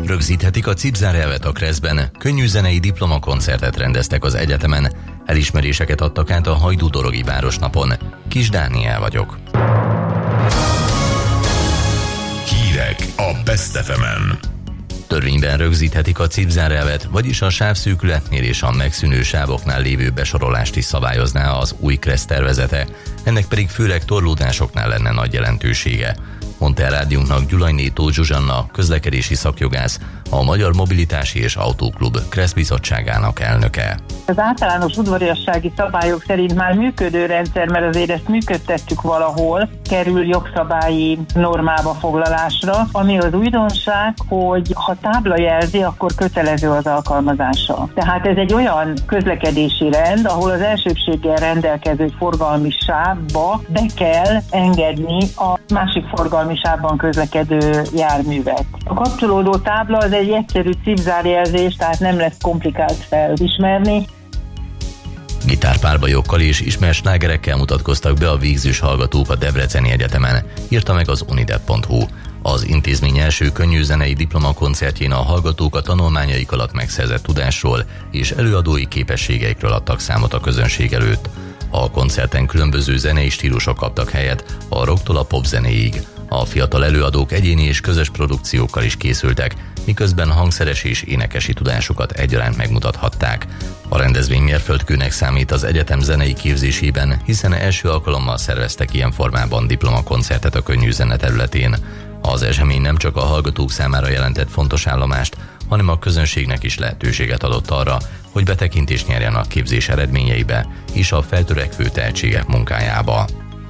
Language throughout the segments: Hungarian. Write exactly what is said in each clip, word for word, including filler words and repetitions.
Rögzíthetik a cipzárelvet a Kreszben, könnyű zenei diplomakoncertet rendeztek az egyetemen, elismeréseket adtak át a Hajdú-dorogi Városnapon. Kis Dániel vagyok. Hírek a Best ef emen. Törvényben rögzíthetik a cipzárelvet, vagyis a sávszűkületnél és a megszűnő sávoknál lévő besorolást is szabályozná az új Kresz tervezete, ennek pedig főleg torlódásoknál lenne nagy jelentősége, mondta el rádiónknak Gyulajné Tóth Zsuzsanna, közlekedési szakjogász, a Magyar Mobilitási és Autóklub Kresz bizottságának elnöke. Az általános udvariassági szabályok szerint már működő rendszer, mert azért ezt működtettük valahol, kerül jogszabályi normába foglalásra, ami az újdonság, hogy ha tábla jelzi, akkor kötelező az alkalmazása. Tehát ez egy olyan közlekedési rend, ahol az elsőbséggel rendelkező forgalmi sávba be kell engedni a másik forgalmi sávban közlekedő járművet. A kapcsolódó tábla az egy egyszerű cipzárjelzés, tehát nem lesz komplikált felismerni. Gitárpárbajokkal és ismert slágerekkel mutatkoztak be a végzős hallgatók a Debreceni Egyetemen, írta meg az unidev pont hu. Az intézmény első könnyűzenei diplomakoncertjén a hallgatók a tanulmányaik alatt megszerzett tudásról és előadói képességeikről adtak számot a közönség előtt. A koncerten különböző zenei stílusok kaptak helyet, a rocktól a popzenéig. A fiatal előadók egyéni és közös produkciókkal is készültek, miközben hangszeres és énekesi tudásukat egyaránt megmutathatták. A rendezvény mérföldkőnek számít az egyetem zenei képzésében, hiszen első alkalommal szerveztek ilyen formában diplomakoncertet a könnyű zene területén. Az esemény nem csak a hallgatók számára jelentett fontos állomást, hanem a közönségnek is lehetőséget adott arra, hogy betekintést nyerjen a képzés eredményeibe és a feltörekvő tehetségek munkájába.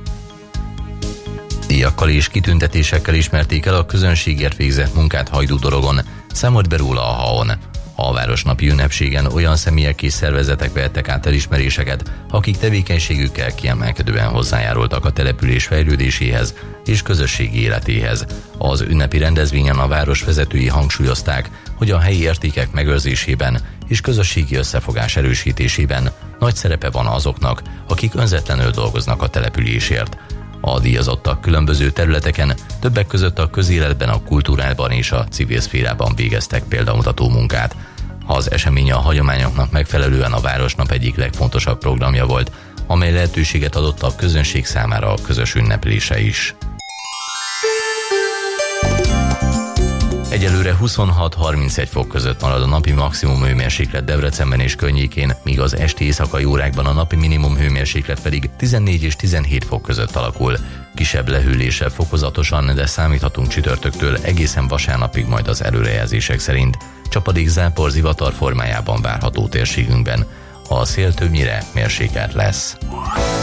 Díjakkal és kitüntetésekkel ismerték el a közönségért végzett munkát Hajdú-dorogon, számolt be róla a há á o en. A városnapi ünnepségen olyan személyek és szervezetek vehettek át elismeréseket, akik tevékenységükkel kiemelkedően hozzájárultak a település fejlődéséhez és közösségi életéhez. Az ünnepi rendezvényen a város vezetői hangsúlyozták, hogy a helyi értékek megőrzésében és közösségi összefogás erősítésében nagy szerepe van azoknak, akik önzetlenül dolgoznak a településért. A díjazottak különböző területeken, többek között a közéletben, a kultúrában és a civil szférában végeztek példamutató munkát. Az esemény a hagyományoknak megfelelően a Városnap egyik legfontosabb programja volt, amely lehetőséget adott a közönség számára a közös ünneplése is. Egyelőre huszonhat-harmincegy fok között marad a napi maximum hőmérséklet Debrecenben és környékén, míg az esti éjszakai órákban a napi minimum hőmérséklet pedig tizennégy és tizenhét fok között alakul. Kisebb lehűléssel fokozatosan, de számíthatunk csütörtöktől egészen vasárnapig majd az előrejelzések szerint. Csapadék, zápor, zivatar formájában várható térségünkben. A szél többnyire mérsékelt lesz.